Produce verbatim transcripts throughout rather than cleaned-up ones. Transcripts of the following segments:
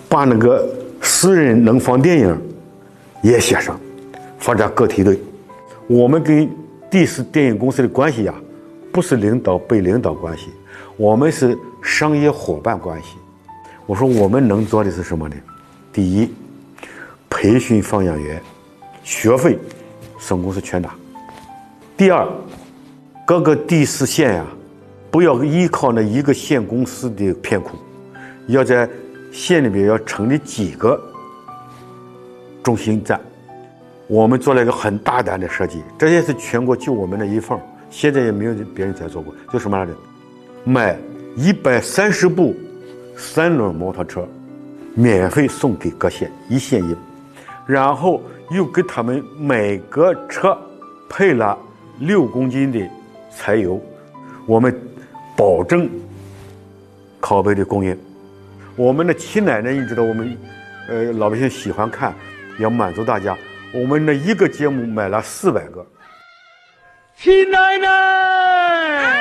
把那个诗人能放电影也写上，发展个体队。我们跟第四电影公司的关系呀，不是领导被领导关系，我们是商业伙伴关系。我说我们能做的是什么呢？第一，培训放映员，学费省公司全拿。第二，各个第四县呀，不要依靠那一个县公司的片库，要在县里边要成立几个中心站。我们做了一个很大胆的设计，这也是全国就我们的一份，现在也没有别人再做过。就什么来着？买一百三十部三轮摩托车，免费送给各县，一县一部，然后又给他们每个车配了六公斤的柴油，我们保证拷贝的供应。我们的七奶奶，你知道我们呃老百姓喜欢看，要满足大家，我们的一个节目买了四百个。 七奶奶， 哎，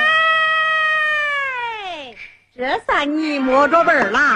这算你摸着本了。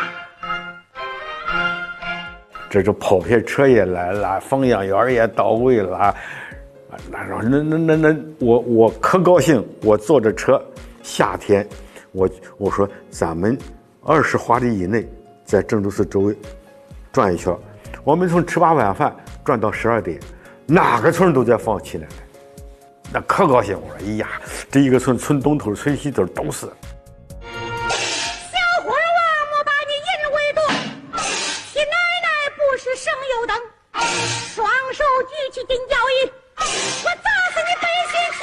这就跑片车也来了，放映员也到位了。那那那那那我我可高兴，我坐着车，夏天，我我说咱们二十华里以内，在郑州市周围转一圈，我们从吃罢晚饭转到十二点，哪个村都在放七奶奶，那可高兴。我说，哎呀，这一个村村东头、村西头都是。 小伙儿啊，莫把你引为夺，七奶奶不是省油灯，双手举起金交椅，我砸死你背心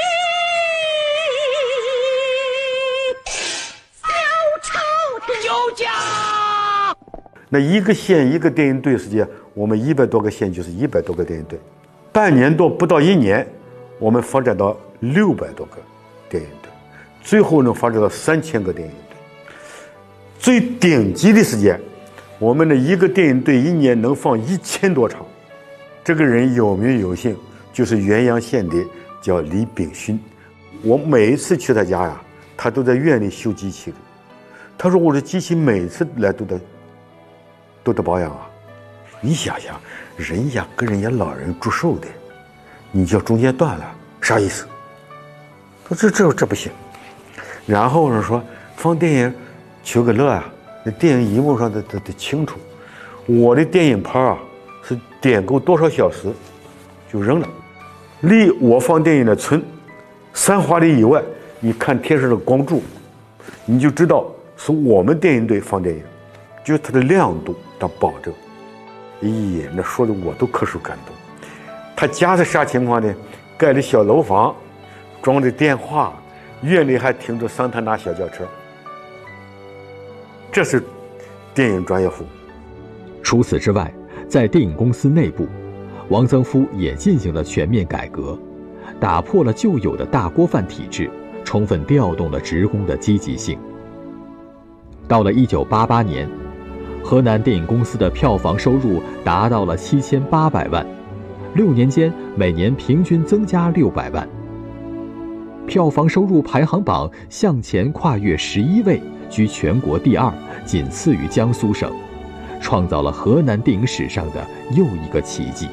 气！小丑的酒家。 那一个县一个电影队时间，我们一百多个县就是一百多个电影队，半年多不到一年，我们发展到六百多个电影队，最后能发展到三千个电影队。最顶级的时间，我们的一个电影队一年能放一千多场。这个人有名有姓，就是原阳县的叫李炳勋。我每一次去他家呀，他都在院里修机器的。他说我的机器每次来都得都得保养啊。你想想，人家跟人家老人祝寿的，你叫中间断了，啥意思？他说这这这不行。然后呢说放电影求个乐啊，那电影荧幕上的得得清楚。我的电影盘啊是点够多少小时就扔了。离我放电影的村三华里以外，你看天上的光柱，你就知道是我们电影队放电影，就是它的亮度它保证。咦，那说的我都可受感动。他家是啥情况呢？盖的小楼房，装的电话，院里还停着桑塔纳小轿车。这是电影专业户。 除此之外，在电影公司内部，王增夫也进行了全面改革，打破了旧有的大锅饭体制，充分调动了职工的积极性。到了一九八八年，河南电影公司的票房收入达到了七千八百万，六年间每年平均增加六百万。票房收入排行榜向前跨越十一位，居全国第二，仅次于江苏省，创造了河南电影史上的又一个奇迹。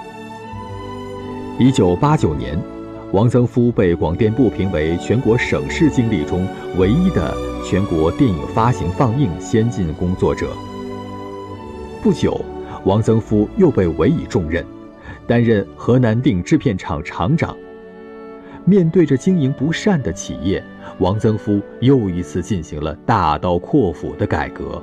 一九八九年，王增夫被广电部评为全国省市经历中唯一的全国电影发行放映先进工作者。不久，王增夫又被委以重任，担任河南电影制片厂厂长。面对着经营不善的企业，王增夫又一次进行了大刀阔斧的改革。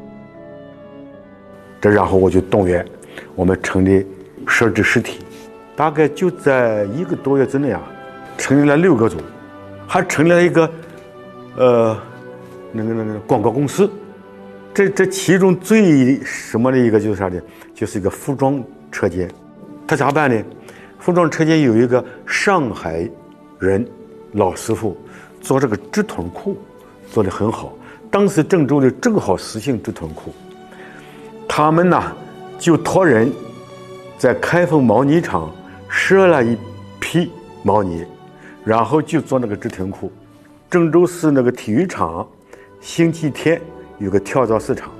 这然后我就动员我们成立设置实体，大概就在一个多月之内啊，成立了六个组，还成立了一个呃那个那个广告公司。这这其中最什么的一个就是啥呢？就是一个服装车间。他咋办呢？服装车间有一个上海人老师傅做这个直筒裤做得很好，当时郑州的正好实行直筒裤，他们呢就托人在开封毛呢厂赊了一批毛呢，然后就做那个直筒裤。郑州市那个体育场星期天有个跳蚤市场，